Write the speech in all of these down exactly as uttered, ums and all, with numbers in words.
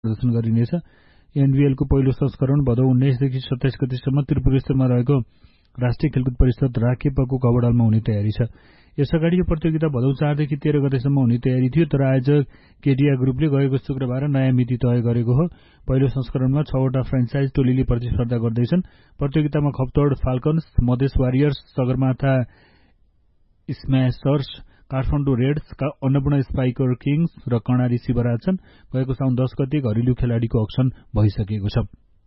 प्रदर्शन गरिनेछ। एनबीएलको पहिलो संस्करण भदौ उन्नाइसदेखि सत्ताइस गतेसम्म त्रिपुरेश्वरमा रहेको राष्ट्रिय खेलकुद परिषद राखेपको कवडालमा हुने तयारी छ। यसअगाडि यो प्रतियोगिता भदौ चारदेखि तेह्र गतेसम्म हुने तयारी थियो, तर आयोजक केडिया ग्रुपले गएको शुक्रबार नयाँ मिति तय गरेको हो। पहिलो संस्करणमा छवटा फ्रेन्चाइज टोलीले प्रतिस्पर्धा गर्दैछन्। प्रतियोगितामा Khaptad falcons, Madhes warriors, Sagarmatha स्म्याशर्स, Kathmandu Reds, Annapurna spiker Kings र कर्णाली शिवराज छन्। गएको साउन दस गते घरेलु खेलाडीको अक्सन भइसकेको छ।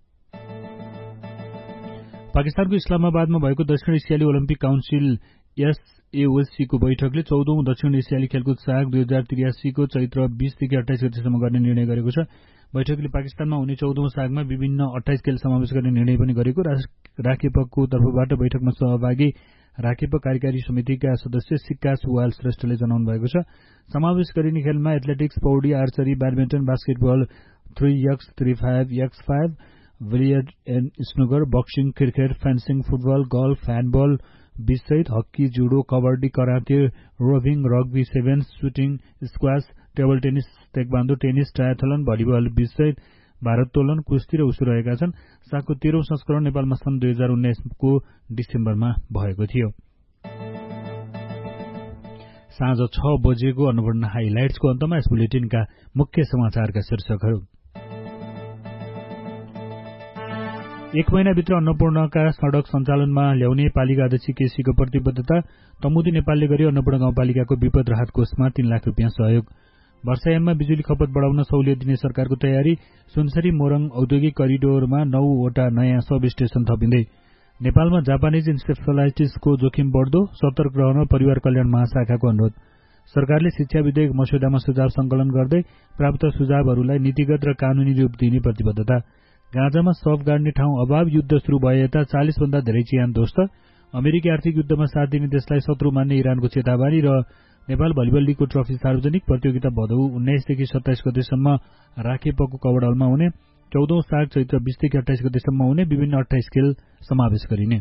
पाकिस्तानको इस्लामाबादमा भएको दक्षिण एसियाली ओलम्पिक काउन्सिल एसएओसीको बैठकले चौधौं दक्षिण एसियाली खेलकुद साग दुई हजार त्रियासीको चैत्र बीसदेखि अठाइस गतेसम्म गर्ने निर्णय गरेको छ। बैठकले पाकिस्तानमा हुने चौधौं सागमा विभिन्न अठाइस खेल समावेश गर्ने निर्णय पनि गरेको राखेपको तर्फबाट बैठकमा सहभागी राखेप कार्यकारी समितिका सदस्य सिक्का सुवाल श्रेष्ठले जनाउनु भएको छ। समावेश गरिने खेलमा एथलेटिक्स, पौडी, archery, badminton, basketball, three x three five x five, billiard and snooker, boxing, cricket, fencing, football, golf, handball, बीचसहित hockey, judo, kabaddi, karate, रोभिङ, rugby sevens, shooting, squash, table tennis, taekwondo, tennis, triathlon, volleyball बीचसहित भारोत्तोलन, कुस्ती र उसु रहेका छन्। सागको तेह्रौं संस्करण नेपालमा सन् दुई हजार उन्नाइसको डिसेम्बरमा भएको थियो। साँझ छ बजेको अन्नपूर्ण हाइलाइट्सको अन्तमा यस बुलेटिनका मुख्य समाचारका शीर्षकहरू। एक महिनाभित्र अन्नपूर्णका सड़क सञ्चालनमा ल्याउने पालिका अध्यक्ष केसीको प्रतिबद्धता। तमुदी नेपालले गरी अन्नपूर्ण गाउँपालिकाको विपद राहत कोषमा तीन लाख रुपियाँ सहयोग। वर्षायाममा बिजुली खपत बढाउन सहुलियत दिने सरकारको तयारी। सुनसरी मोरङ औद्योगिक करिडोरमा नौवटा नयाँ सब स्टेशन थपिँदै। नेपालमा जापानिज इन्सेफेलाइटिसको जोखिम बढ्दो, सतर्क रहन परिवार कल्याण महाशाखाको अनुरोध। सरकारले शिक्षा विधेयक मस्यौदामा सुझाव संकलन गर्दै प्राप्त सुझावहरूलाई नीतिगत र कानूनी रूप दिने प्रतिबद्धता। गाँजामा शव गाड्ने ठाउँ अभाव, युद्ध शुरू भए यता चालिस भन्दा धेरै चिहान ध्वस्त। अमेरिकी आर्थिक युद्धमा साथ दिने देशलाई शत्रु मान्ने इरानको चेतावनी र नेपाल भलिबल लीगको ट्रफी सार्वजनिक। प्रतियोगिता भदौ उन्नाइसदेखि सत्ताइस गतेसम्म राखेपको कवडालमा हुने। चौधौं साग चैत्र बीसदेखि अठाइस गतेसम्म हुने। विभिन्न अठाइस खेल समावेश गरिने।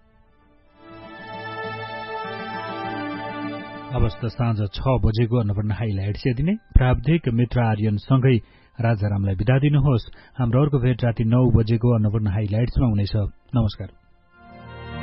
अवस्था साँझ छ बजेको अन्नपूर्ण हाइलाइट्स यति नै। प्राविधिक मित्र आर्यनसँगै राजारामलाई बिदा दिनुहोस्। हाम्रो अर्को भेट राति नौ बजेको अन्नपूर्ण हाइलाइट्समा हुनेछ। नमस्कार।